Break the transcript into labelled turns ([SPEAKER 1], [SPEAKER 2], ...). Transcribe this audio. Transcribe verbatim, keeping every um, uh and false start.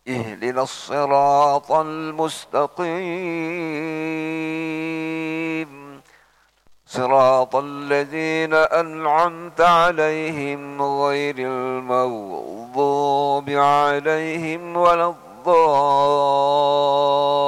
[SPEAKER 1] اهدنا الصراط المستقيم صراط الذين أنعمت عليهم غير المغضوب عليهم ولا الضالين.